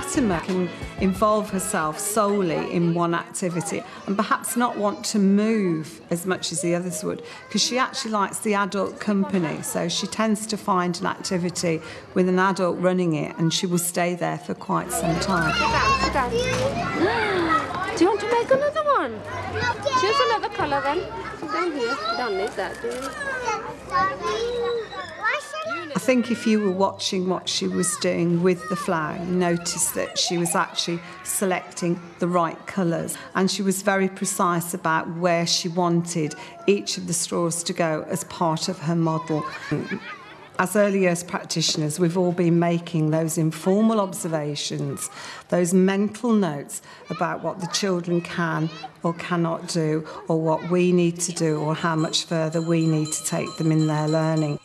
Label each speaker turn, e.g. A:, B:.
A: customer can involve herself solely in one activity and perhaps not want to move as much as the others would, because she actually likes the adult company. So she tends to find an activity with an adult running it and she will stay there for quite some time.
B: Sit down, sit down. Do you want to make another one? Choose another colour then. Sit down here. You don't need that, do you?
A: I think if you were watching what she was doing with the flower, you noticed that she was actually selecting the right colours, and she was very precise about where she wanted each of the straws to go as part of her model. As early years practitioners, we've all been making those informal observations, those mental notes about what the children can or cannot do, or what we need to do, or how much further we need to take them in their learning.